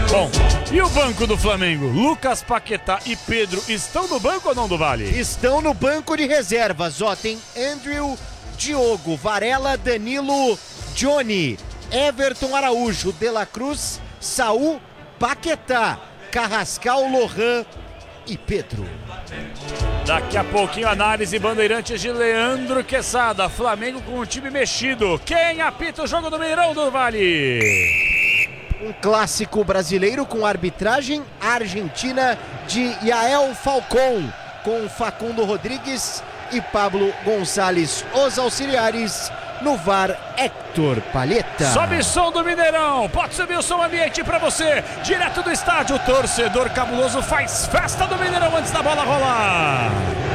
Bom, e o banco do Flamengo? Lucas Paquetá e Pedro estão no banco ou não do Vale? Estão no banco de reservas, ó, tem Andrew, Diogo, Varela, Danilo, Johnny, Everton Araújo, De La Cruz, Saul, Paquetá, Carrascal, Lohan e Pedro. Daqui a pouquinho, análise Bandeirantes de Leandro Quesada. Flamengo com o time mexido. Quem apita o jogo do Mineirão do Vale? Um clássico brasileiro com arbitragem argentina de Yael Falcón, com Facundo Rodrigues e Pablo Gonçalves, os auxiliares. No VAR, Héctor Palheta. Sobe som do Mineirão, pode subir o som ambiente pra você, direto do estádio. O torcedor cabuloso faz festa do Mineirão antes da bola rolar.